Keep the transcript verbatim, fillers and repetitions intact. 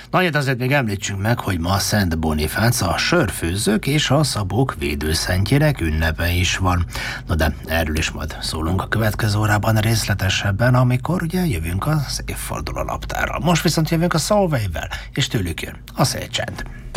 Na, hát azért még említsünk meg, hogy ma Szent Bonifác, a sörfőzők és a szabók védőszentjének ünnepe is van. Na de erről is majd szólunk a következő órában részletesebben, amikor ugye jövünk az évforduló naptárral. Most viszont jövünk a Solvayvel, és tőlük jön a Szélcsend.